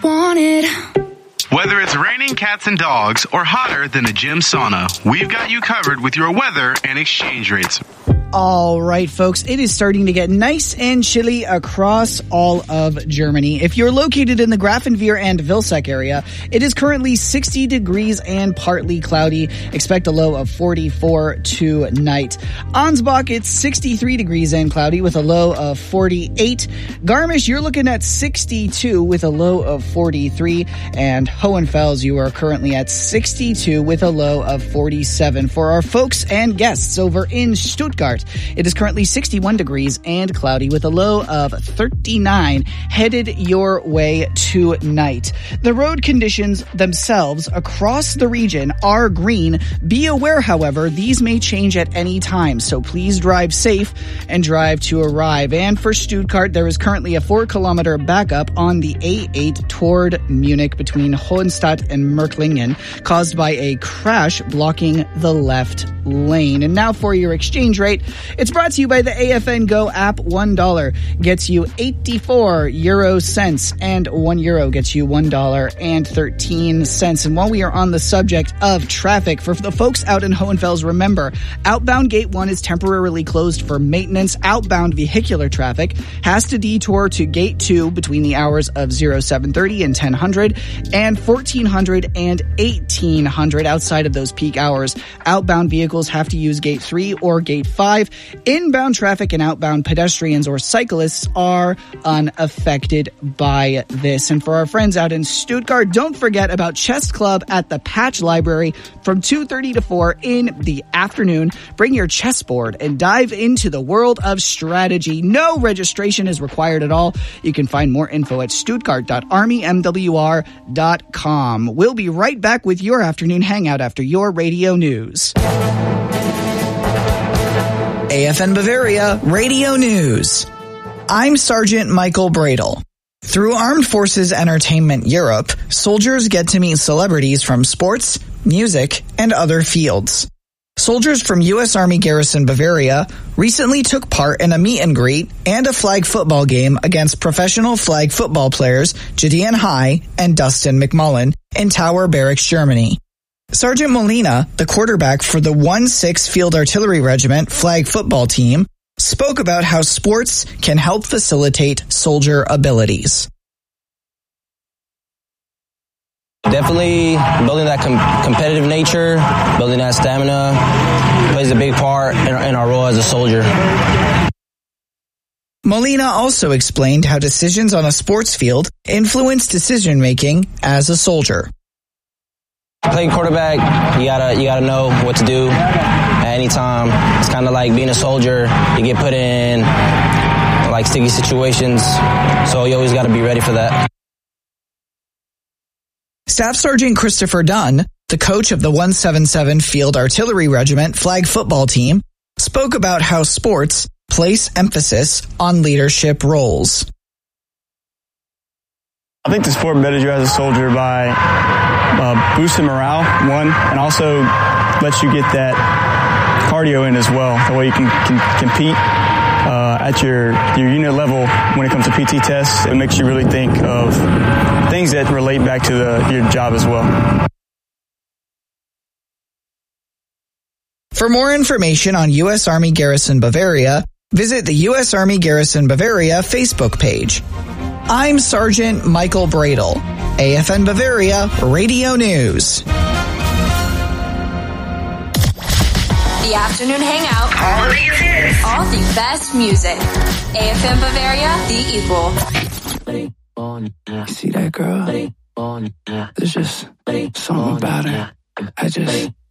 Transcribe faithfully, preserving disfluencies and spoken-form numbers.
wanted. Whether it's raining cats and dogs or hotter than a gym sauna, we've got you covered with your weather and exchange rates. All right, folks, it is starting to get nice and chilly across all of Germany. If you're located in the Grafenwehr and Vilseck area, it is currently sixty degrees and partly cloudy. Expect a low of forty-four tonight. Ansbach, it's sixty-three degrees and cloudy with a low of forty-eight. Garmisch, you're looking at sixty-two with a low of forty-three. And Hohenfels, you are currently at sixty-two with a low of forty-seven. For our folks and guests over in Stuttgart, it is currently sixty-one degrees and cloudy with a low of thirty-nine, headed your way tonight. The road conditions themselves across the region are green. Be aware, however, these may change at any time, so please drive safe and drive to arrive. And for Stuttgart, there is currently a four kilometer backup on the A eight toward Munich between Hohenstadt and Merklingen, caused by a crash blocking the left lane. And now for your exchange rate. It's brought to you by the A F N Go app. One dollar gets you eighty-four euro cents, and one euro gets you one dollar and thirteen cents. And while we are on the subject of traffic, for the folks out in Hohenfels, remember, outbound gate one is temporarily closed for maintenance. Outbound vehicular traffic has to detour to gate two between the hours of seven thirty and ten hundred, and fourteen hundred and eighteen hundred. Outside of those peak hours, outbound vehicles have to use gate three or gate five. Inbound traffic and outbound pedestrians or cyclists are unaffected by this. And for our friends out in Stuttgart, don't forget about Chess Club at the Patch Library from two thirty to four in the afternoon. Bring your chessboard and dive into the world of strategy. No registration is required at all. You can find more info at stuttgart dot army m w r dot com. We'll be right back with your afternoon hangout after your radio news. A F N Bavaria Radio News. I'm Sergeant Michael Bradle. Through Armed Forces Entertainment Europe, soldiers get to meet celebrities from sports, music, and other fields. Soldiers from U S Army Garrison Bavaria recently took part in a meet and greet and a flag football game against professional flag football players Gideon High and Dustin McMullen in Tower Barracks, Germany. Sergeant Molina, the quarterback for the one sixth Field Artillery Regiment flag football team, spoke about how sports can help facilitate soldier abilities. Definitely building that com- competitive nature, building that stamina plays a big part in, in our role as a soldier. Molina also explained how decisions on a sports field influence decision-making as a soldier. Playing quarterback, you gotta you gotta know what to do at any time. It's kind of like being a soldier. You get put in like sticky situations, so you always got to be ready for that. Staff Sergeant Christopher Dunn, the coach of the one seventy-seven Field Artillery Regiment flag football team, spoke about how sports place emphasis on leadership roles. I think the sport betters you as a soldier by uh, boosting morale, one, and also lets you get that cardio in as well. The way you can, can compete uh, at your, your unit level when it comes to P T tests. It makes you really think of things that relate back to the, your job as well. For more information on U S Army Garrison Bavaria, visit the U S Army Garrison Bavaria Facebook page. I'm Sergeant Michael Bradle, A F N Bavaria Radio News. The afternoon hangout. All of these hits. All the best music. A F N Bavaria, the equal. You see that girl? There's just something about her. I just